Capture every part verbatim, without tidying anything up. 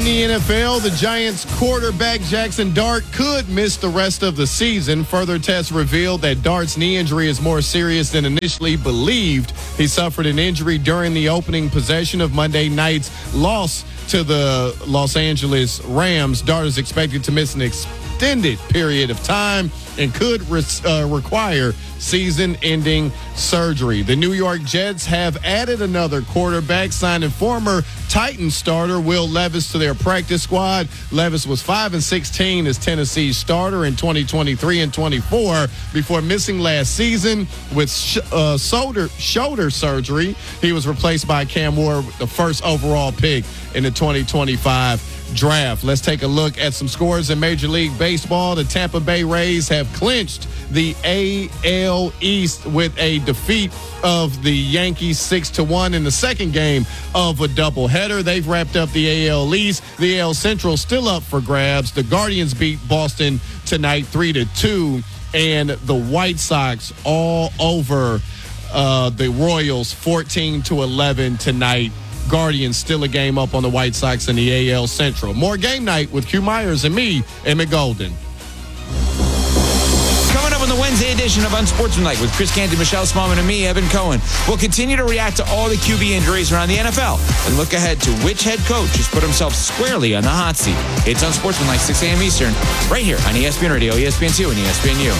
In the N F L, the Giants quarterback Jackson Dart could miss the rest of the season. Further tests revealed that Dart's knee injury is more serious than initially believed. He suffered an injury during the opening possession of Monday night's loss to the Los Angeles Rams. Dart is expected to miss an extended period of time and could re- uh, require season-ending surgery. The New York Jets have added another quarterback, signing former Titans starter Will Levis to their practice squad. Levis was five and sixteen as Tennessee's starter in twenty twenty-three and twenty-four before missing last season with sh- uh, shoulder, shoulder surgery. He was replaced by Cam Ward, the first overall pick in the twenty twenty-five draft. Let's take a look at some scores in Major League Baseball. The Tampa Bay Rays have clinched the A L East with a defeat of the Yankees six to one in the second game of a doubleheader. They've wrapped up the A L East. The A L Central still up for grabs. The Guardians beat Boston tonight three to two, and the White Sox all over uh, the Royals fourteen to eleven tonight. Guardians still a game up on the White Sox in the A L Central. More Game Night with Q Myers and me, Emmett Golden. Coming up on the Wednesday edition of Unsportsmanlike with Chris Canty, Michelle Smallman, and me, Evan Cohen, we'll continue to react to all the Q B injuries around the N F L and look ahead to which head coach has put himself squarely on the hot seat. It's Unsportsmanlike, six a.m. Eastern, right here on E S P N Radio, E S P N two, and E S P N U.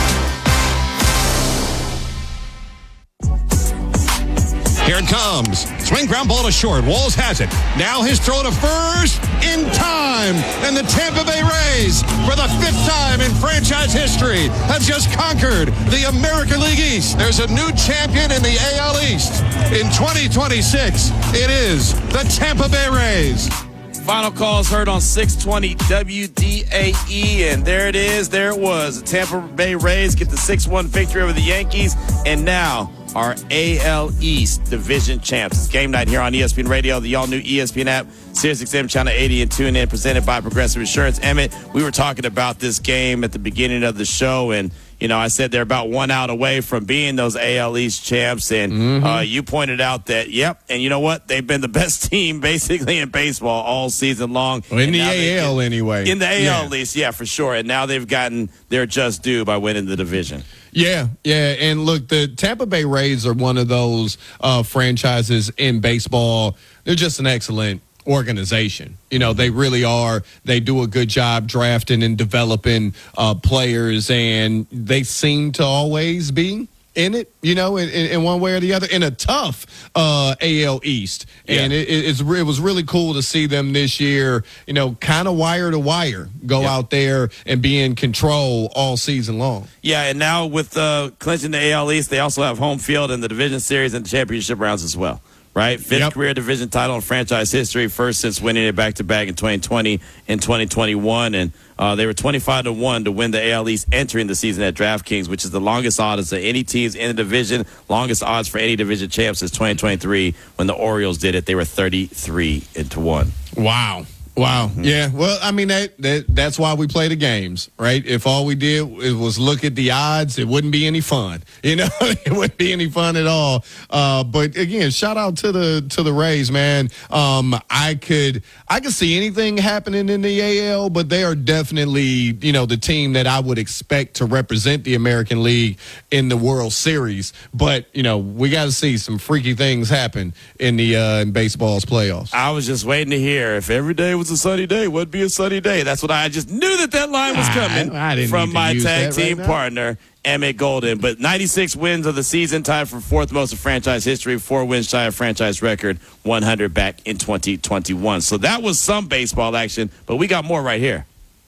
Here it comes. Swing ground ball to short. Walls has it. Now his throw to first in time. And the Tampa Bay Rays, for the fifth time in franchise history, have just conquered the American League East. There's a new champion in the A L East. In twenty twenty-six, it is the Tampa Bay Rays. Final calls heard on six twenty W D A E, and there it is. There it was. The Tampa Bay Rays get the six one victory over the Yankees, and now our A L East division champs. It's Game Night here on E S P N Radio, the all-new E S P N app, Sirius X M Channel eighty, and tune in, presented by Progressive Insurance. Emmett, we were talking about this game at the beginning of the show, and you know, I said they're about one out away from being those A L East champs, and mm-hmm. uh, you pointed out that, yep, and you know what? They've been the best team basically in baseball all season long. Well, in the A L anyway. In the A L yeah. at least, yeah, for sure. And now they've gotten their just due by winning the division. Yeah, yeah, and look, the Tampa Bay Rays are one of those uh, franchises in baseball. They're just an excellent organization. You know, they really are. They do a good job drafting and developing uh, players, and they seem to always be in it, you know, in, in one way or the other, in a tough uh, A L East. Yeah. And it, it's, it was really cool to see them this year, you know, kind of wire to wire, go yeah. out there and be in control all season long. Yeah, and now with uh, clinching the A L East, they also have home field in the division series and the championship rounds as well. Right? Fifth yep. career division title in franchise history, first since winning it back-to-back in twenty twenty and twenty twenty-one. And uh, they were twenty-five to one to win the A L East entering the season at DraftKings, which is the longest odds of any teams in the division, longest odds for any division champ since twenty twenty-three when the Orioles did it. They were thirty-three to one. Wow. Wow. Mm-hmm. Yeah. Well, I mean, that, that that's why we play the games, right? If all we did was look at the odds, it wouldn't be any fun. You know, it wouldn't be any fun at all. Uh, but again, shout out to the to the Rays, man. Um, I could I could see anything happening in the A L, but they are definitely, you know, the team that I would expect to represent the American League in the World Series. But you know, we got to see some freaky things happen in the uh, in baseball's playoffs. I was just waiting to hear if every day was a sunny day, would be a sunny day. That's what I, I just knew that that line was coming I, I didn't from my tag team right partner, Emmett Golden. But ninety-six wins of the season, tied for fourth most in franchise history, four wins shy of franchise record, one hundred back in twenty twenty-one. So that was some baseball action, but we got more right here.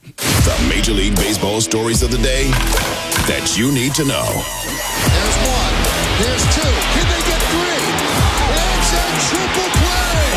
The Major League Baseball stories of the day that you need to know. There's one. There's two. Can they get three? It's a triple play.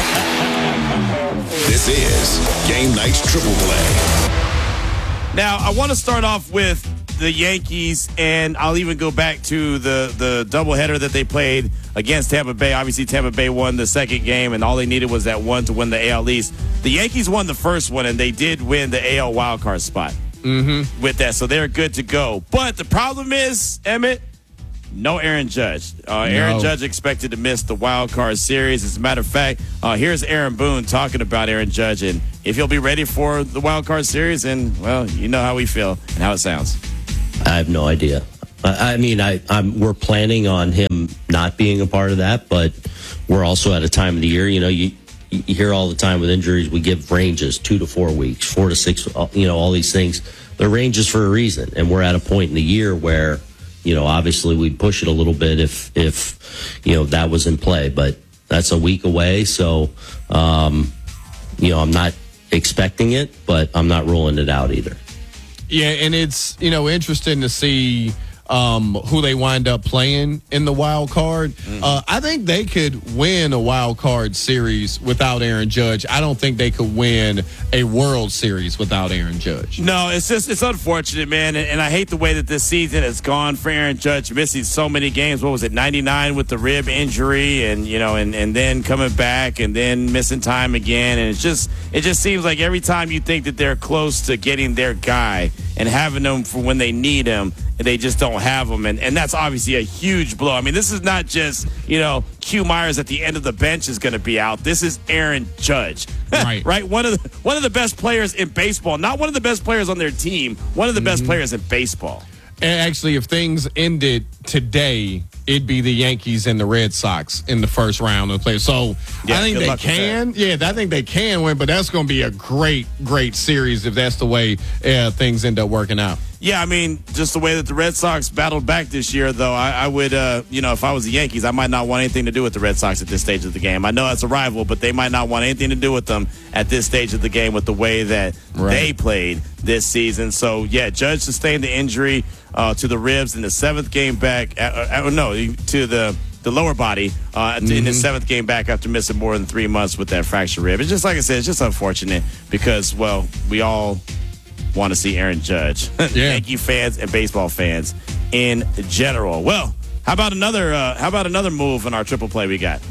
This is Game Night's Triple Play. Now, I want to start off with the Yankees, and I'll even go back to the, the doubleheader that they played against Tampa Bay. Obviously, Tampa Bay won the second game, and all they needed was that one to win the A L East. The Yankees won the first one, and they did win the A L wildcard spot mm-hmm. with that, so they're good to go. But the problem is, Emmett, no Aaron Judge. Uh, Aaron No. Judge expected to miss the wild card series. As a matter of fact, uh, here's Aaron Boone talking about Aaron Judge and if he'll be ready for the wild card series. And, well, you know how we feel and how it sounds. I have no idea. I, I mean, I, I'm, we're planning on him not being a part of that, but we're also at a time of the year. You know, you, you hear all the time with injuries, we give ranges, two to four weeks, four to six, you know, all these things. They're ranges for a reason. And we're at a point in the year where, you know, obviously we'd push it a little bit if, if, you know, that was in play, but that's a week away. So, um, you know, I'm not expecting it, but I'm not ruling it out either. Yeah, and it's, you know, interesting to see um, who they wind up playing in the wild card. Mm-hmm. Uh, I think they could win a wild card series without Aaron Judge. I don't think they could win a World Series without Aaron Judge. No, it's just, it's unfortunate, man. And, and I hate the way that this season has gone for Aaron Judge, missing so many games. What was it, ninety-nine with the rib injury and, you know, and, and then coming back and then missing time again. And it's just, it just seems like every time you think that they're close to getting their guy and having them for when they need him, they just don't have them. And, and that's obviously a huge blow. I mean, this is not just, you know, Q Myers at the end of the bench is going to be out. This is Aaron Judge. Right. Right? One of the one of the best players in baseball. Not one of the best players on their team. One of the mm-hmm. best players in baseball. And actually, if things ended today, it'd be the Yankees and the Red Sox in the first round of the play. So yeah, I think they can. Yeah, I think they can win, but that's going to be a great, great series if that's the way uh, things end up working out. Yeah, I mean, just the way that the Red Sox battled back this year, though, I, I would, uh, you know, if I was the Yankees, I might not want anything to do with the Red Sox at this stage of the game. I know that's a rival, but they might not want anything to do with them at this stage of the game with the way that right. they played this season. So, yeah, Judge sustained the injury uh, to the ribs in the seventh game back. Uh, uh, no, to the the lower body uh, mm-hmm. in the seventh game back after missing more than three months with that fractured rib. It's just, like I said, it's just unfortunate because, well, we all want to see Aaron Judge. Yeah. Yankee fans and baseball fans in general. Well, how about another uh, how about another move in our triple play we got?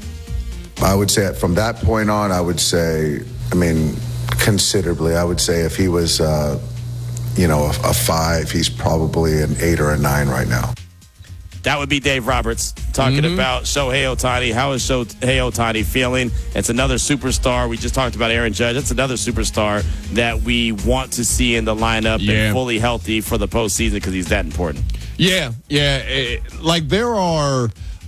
I would say from that point on, I would say, I mean, considerably. I would say if he was, uh, you know, a, a five, he's probably an eight or a nine right now. That would be Dave Roberts talking mm-hmm. about Shohei Ohtani. How is Shohei Ohtani feeling? It's another superstar. We just talked about Aaron Judge. It's another superstar that we want to see in the lineup yeah. and fully healthy for the postseason because he's that important. Yeah, yeah. It, like there are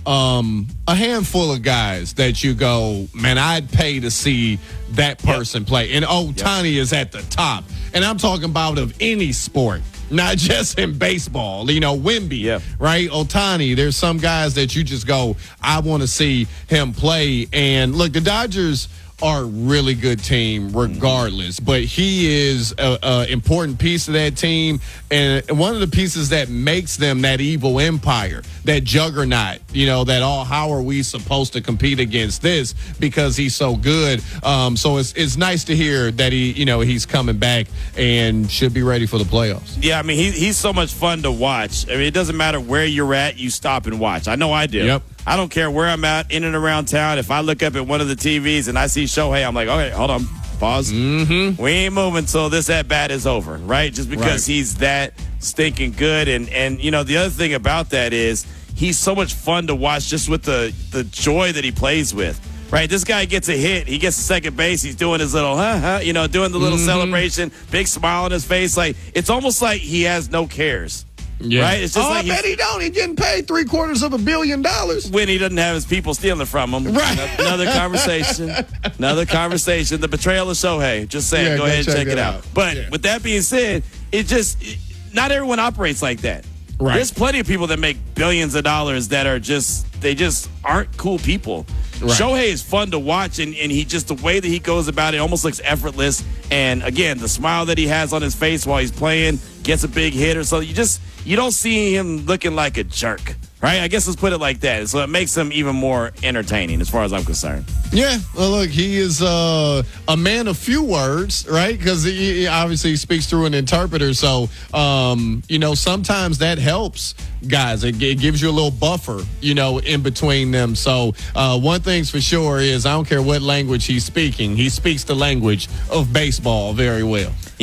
um, a handful of guys that you go, man, I'd pay to see that person yep. play. And Ohtani yep. is at the top. And I'm talking about of any sport. Not just in baseball, you know, Wemby, yeah. right? Ohtani, there's some guys that you just go, I want to see him play. And look, the Dodgers are a really good team regardless, but he is an important piece of that team and one of the pieces that makes them that evil empire, that juggernaut, you know, that all, how are we supposed to compete against this because he's so good. Um, so it's it's nice to hear that he, you know, he's coming back and should be ready for the playoffs. Yeah, I mean, he, he's so much fun to watch. I mean, it doesn't matter where you're at, you stop and watch. I know I do. Yep. I don't care where I'm at, in and around town. If I look up at one of the T Vs and I see Shohei, I'm like, okay, hold on, pause. Mm-hmm. We ain't moving till this at-bat is over, right? Just because right. he's that stinking good. And, and, you know, the other thing about that is he's so much fun to watch just with the, the joy that he plays with. Right, this guy gets a hit. He gets to second base. He's doing his little, huh, huh, you know, doing the little mm-hmm. celebration, big smile on his face. Like, it's almost like he has no cares. Yeah. Right? It's just oh, like I bet he don't. He's getting paid three quarters of a billion dollars. When he doesn't have his people stealing from him. Right. Another conversation. Another conversation. The betrayal of Shohei. Just saying, yeah, go, go ahead and check it out. out. But yeah. with that being said, it just, it, not everyone operates like that. Right. There's plenty of people that make billions of dollars that are just, they just aren't cool people. Right. Shohei is fun to watch, and, and he just, the way that he goes about it almost looks effortless. And again, the smile that he has on his face while he's playing, gets a big hit or so. You just, you don't see him looking like a jerk, right? I guess let's put it like that. So it makes him even more entertaining as far as I'm concerned. Yeah, well, look, he is uh, a man of few words, right? Because he, he obviously speaks through an interpreter. So, um, you know, sometimes that helps guys. It, it gives you a little buffer, you know, in between them. So uh, one thing's for sure is I don't care what language he's speaking. He speaks the language of baseball very well.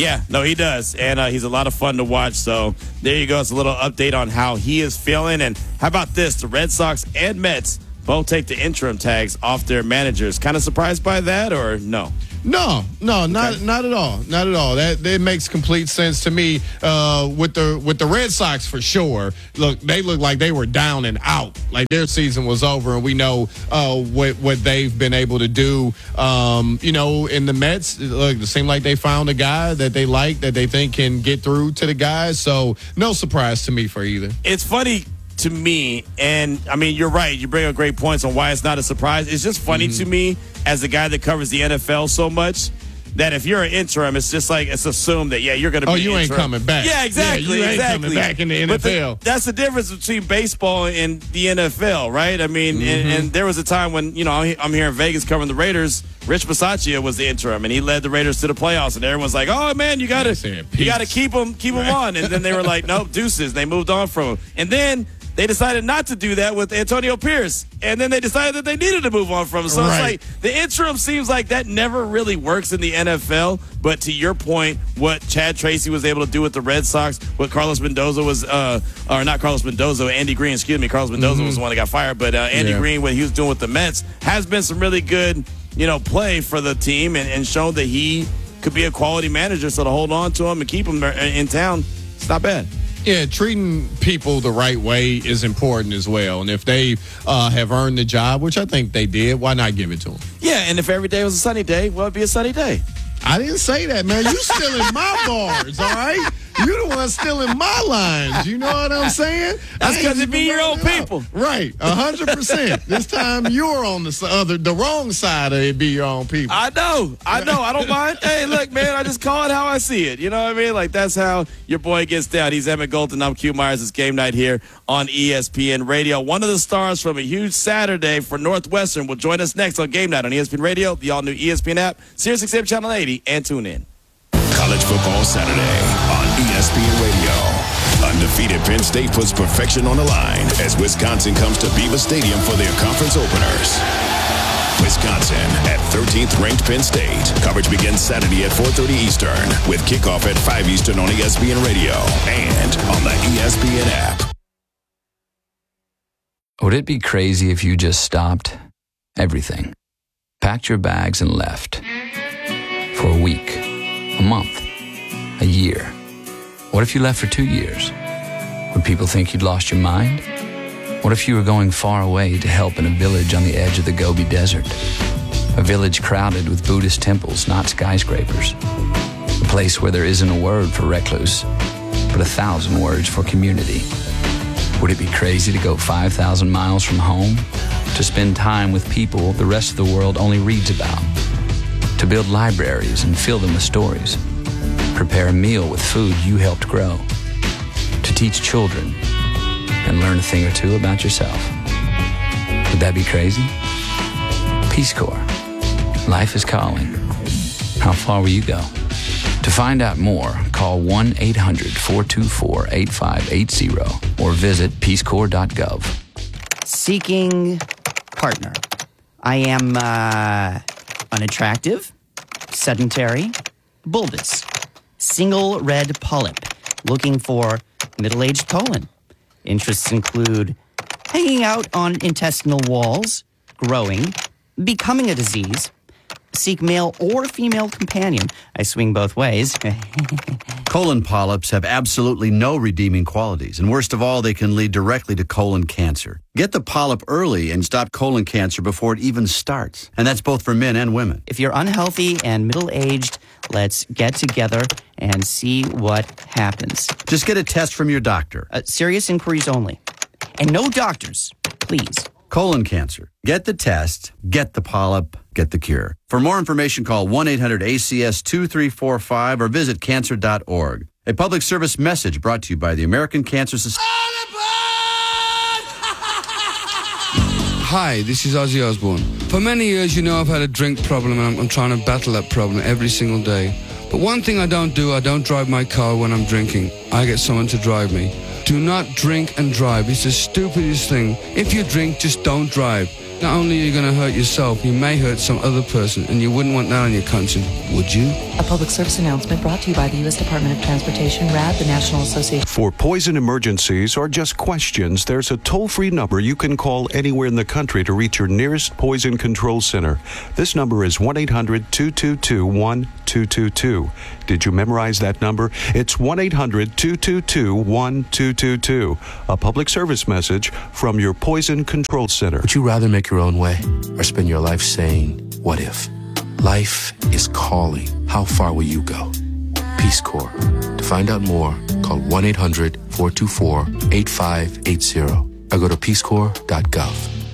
Yeah, no, he does. And uh, he's a lot of fun to watch. So there you go. It's a little update on how he is feeling. And how about this? The Red Sox and Mets both take the interim tags off their managers. Kind of surprised by that, or no? No, no, not okay. not at all, not at all. That that makes complete sense to me. Uh, with the with the Red Sox for sure. Look, they look like they were down and out, like their season was over, and we know uh, what what they've been able to do. Um, you know, in the Mets, look, it seemed like they found a guy that they like, that they think can get through to the guys. So no surprise to me for either. It's funny to me, and I mean, you're right. You bring up great points on why it's not a surprise. It's just funny mm-hmm. to me, as a guy that covers the N F L so much, that if you're an interim, it's just like it's assumed that, yeah, you're going to be Oh, you interim. ain't coming back. Yeah, exactly. Yeah, you ain't exactly. coming back in the N F L. The, that's the difference between baseball and the N F L, right? I mean, mm-hmm. and, and there was a time when, you know, I'm here in Vegas covering the Raiders. Rich Bisaccia was the interim, and he led the Raiders to the playoffs. And everyone's like, "Oh man, you got to, you got to keep them, keep them on." And then they were like, "Nope, deuces." They moved on from him, and then they decided not to do that with Antonio Pierce. And then they decided that they needed to move on from him. So right. it's like the interim seems like that never really works in the N F L. But to your point, what Chad Tracy was able to do with the Red Sox, what Carlos Mendoza was, uh, or not Carlos Mendoza, Andy Green, excuse me. Carlos Mendoza mm-hmm. was the one that got fired. But uh, Andy yeah. Green, what he was doing with the Mets, has been some really good, you know, play for the team and, and shown that he could be a quality manager. So to hold on to him and keep him in town, it's not bad. Yeah, treating people the right way is important as well. And if they uh, have earned the job, which I think they did, why not give it to them? Yeah, and if every day was a sunny day, well, it'd be a sunny day. I didn't say that, man. You still in my bars, all right? You the one still in my lines. You know what I'm saying? That's because it be your own people. Right, one hundred percent. This time you're on the other, the wrong side of it be your own people. I know. I know. I don't mind. Hey, look, man, I just call it how I see it. You know what I mean? Like, that's how your boy gets down. He's Emmett Golden. I'm Q Myers. It's game night here on E S P N Radio. One of the stars from a huge Saturday for Northwestern will join us next on game night on E S P N Radio, the all-new E S P N app, Sirius X M Channel eighty, and tune in. College Football Saturday on E S P N Radio. Undefeated Penn State puts perfection on the line as Wisconsin comes to Beaver Stadium for their conference openers. Wisconsin at thirteenth ranked Penn State. Coverage begins Saturday at four thirty Eastern with kickoff at five Eastern on E S P N Radio and on the E S P N app. Would it be crazy if you just stopped everything, packed your bags and left for a week, a month, a year? What if you left for two years? Would people think you'd lost your mind? What if you were going far away to help in a village on the edge of the Gobi Desert? A village crowded with Buddhist temples, not skyscrapers. A place where there isn't a word for recluse, but a thousand words for community. Would it be crazy to go five thousand miles from home? To spend time with people the rest of the world only reads about? To build libraries and fill them with stories? Prepare a meal with food you helped grow? To teach children and learn a thing or two about yourself? Would that be crazy? Peace Corps. Life is calling. How far will you go? To find out more, call one eight hundred four two four eight five eight zero or visit peace corps dot gov. Seeking partner. I am uh, unattractive, sedentary, bulbous, single red polyp, looking for middle-aged colon. Interests include hanging out on intestinal walls, growing, becoming a disease, seek male or female companion. I swing both ways. Colon polyps have absolutely no redeeming qualities, and worst of all, they can lead directly to colon cancer. Get the polyp early and stop colon cancer before it even starts. And that's both for men and women. If you're unhealthy and middle-aged, let's get together and see what happens. Just get a test from your doctor. Uh, serious inquiries only. And no doctors, please. Colon cancer. Get the test, get the polyp, get the cure. For more information, call one eight hundred A C S two three four five or visit cancer dot org. A public service message brought to you by the American Cancer Society. Hi, this is Ozzy Osbourne. For many years, you know I've had a drink problem, and I'm, I'm trying to battle that problem every single day. But one thing I don't do, I don't drive my car when I'm drinking. I get someone to drive me. Do not drink and drive. It's the stupidest thing. If you drink, just don't drive. Not only are you going to hurt yourself, you may hurt some other person, and you wouldn't want that on your conscience, would you? A public service announcement brought to you by the U S Department of Transportation, R A D, the National Association. For poison emergencies or just questions, there's a toll-free number you can call anywhere in the country to reach your nearest poison control center. This number is one eight hundred two two two one two two two. Did you memorize that number? It's one eight hundred two two two one two two two. A public service message from your Poison Control Center. Would you rather make your own way or spend your life saying, what if? Life is calling. How far will you go? Peace Corps. To find out more, call one eight hundred four two four eight five eight zero or go to peace corps dot gov.